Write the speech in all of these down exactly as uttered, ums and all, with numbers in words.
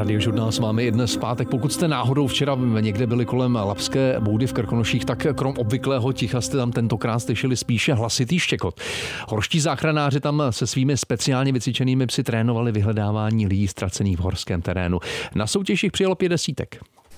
Radiožurnál s vámi je dnes pátek. Pokud jste náhodou včera někde byli kolem Labské boudy v Krkonoších, tak krom obvyklého ticha jste tam tentokrát slyšeli spíše hlasitý štěkot. Horští záchranáři tam se svými speciálně vycvičenými psy trénovali vyhledávání lidí ztracených v horském terénu. Na soutěž jich přijelo pět desítek.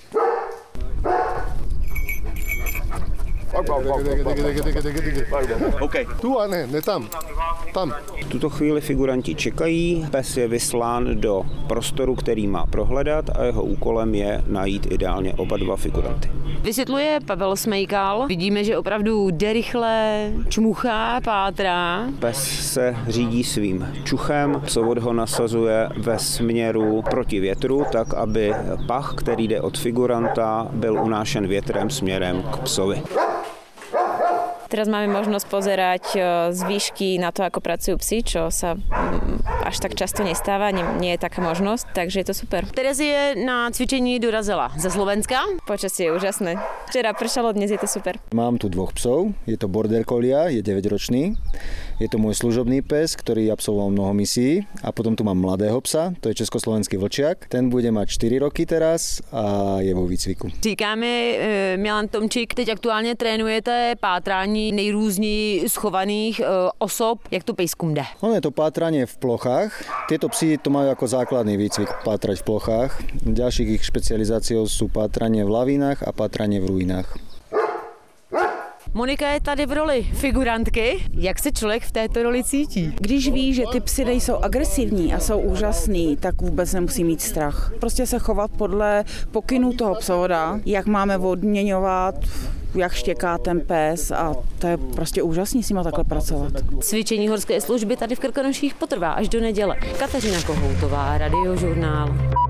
Okay. Tu a ne, ne tam. Tam. V tuto chvíli figuranti čekají, pes je vyslán do prostoru, který má prohledat a jeho úkolem je najít ideálně oba dva figuranty. Vysvětluje Pavel Smejkal. Vidíme, že opravdu jde rychle, čmuchá, pátrá. Pes se řídí svým čuchem, psovod ho nasazuje ve směru proti větru, tak aby pach, který jde od figuranta, byl unášen větrem směrem k psovi. Teraz máme možnosť pozerať z výšky na to, ako pracujú psi, čo sa až tak často nestáva, nie, nie je taká možnosť, takže je to super. Teraz je na cvičení dorazila ze Slovenska. Počasie je úžasné. Včera pršalo, dnes je to super. Mám tu dvoch psov, je to border collie, je deväťročný. Je to môj služobný pes, ktorý absolvoval mnoho misií a potom tu mám mladého psa, to je československý vlčiak. Ten bude mať štyri roky teraz a je vo výcviku. Říkáme, Milan Tomčík, teď aktuálně trénujete pátrání nejrůzněji schovaných osob. Jak to pejskům jde? Ono je to pátranie v plochách. Tieto psi to majú ako základný výcvik pátrať v plochách. Ďalších ich špecializáciou sú pátranie v lavínach a pátranie v ruinách. Monika je tady v roli figurantky. Jak se člověk v této roli cítí? Když ví, že ty psy nejsou agresivní a jsou úžasný, tak vůbec nemusí mít strach. Prostě se chovat podle pokynů toho psovoda, jak máme odměňovat, jak štěká ten pes a to je prostě úžasný s nima takhle pracovat. Cvičení horské služby tady v Krkonoších potrvá až do neděle. Kateřina Kohoutová, Radiožurnál.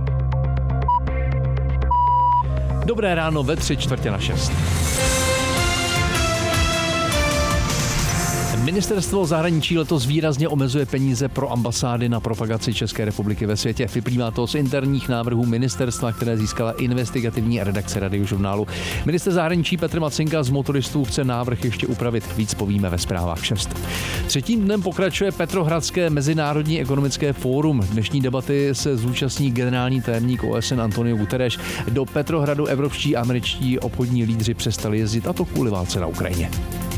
Dobré ráno ve tři čtvrtě na šest. Ministerstvo zahraničí letos výrazně omezuje peníze pro ambasády na propagaci České republiky ve světě. Vyplývá to z interních návrhů ministerstva, které získala investigativní redakce Radiožurnálu. Ministr zahraničí Petr Macinka z motoristů chce návrh ještě upravit. Víc povíme ve zprávách šest. Třetím dnem pokračuje Petrohradské mezinárodní ekonomické fórum. Dnešní debaty se zúčastní generální tajemník O S N Antonio Guterres. Do Petrohradu evropští a američtí obchodní lídři přestali jezdit, a to kvůli válce na Ukrajině.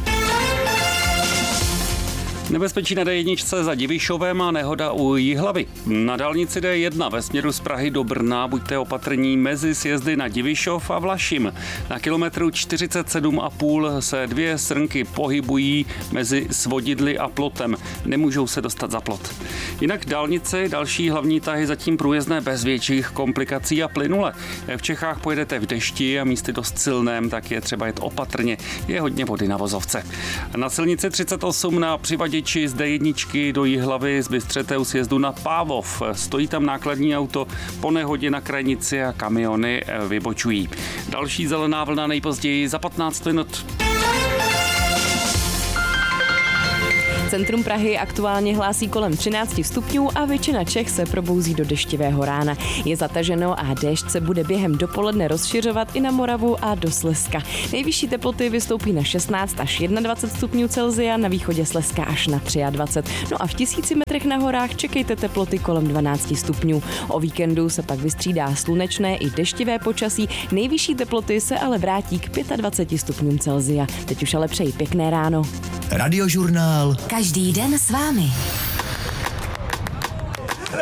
Nebezpečí na D jedna za Divišovem a nehoda u Jihlavy. Na dálnici D jedna ve směru z Prahy do Brna buďte opatrní mezi sjezdy na Divišov a Vlašim. Na kilometru čtyřicet sedm a půl se dvě srnky pohybují mezi Svodidly a Plotem. Nemůžou se dostat za plot. Jinak dálnice, další hlavní tahy zatím průjezdné bez větších komplikací a plynule. V Čechách pojedete v dešti a místy dost silném, tak je třeba jet opatrně. Je hodně vody na vozovce. Na silnici třicet osm na Přivaděči z D jedna do Jihlavy z Bystřete u sjezdu na Pávov. Stojí tam nákladní auto, po nehodě na krajnici a kamiony vybočují. Další zelená vlna nejpozději za patnáct minut. Centrum Prahy aktuálně hlásí kolem třináct stupňů a většina Čech se probouzí do deštivého rána. Je zataženo a déšť se bude během dopoledne rozšiřovat i na Moravu a do Slezska. Nejvyšší teploty vystoupí na šestnáct až dvacet jedna stupňů Celsia, na východě Slezska až na dvacet tři. No a v tisíci metrech na horách čekejte teploty kolem dvanáct stupňů. O víkendu se pak vystřídá slunečné i deštivé počasí, nejvyšší teploty se ale vrátí k dvacet pět stupňům Celsia. Teď už ale přeji pěkné ráno. Radiožurnál. Každý den s vámi.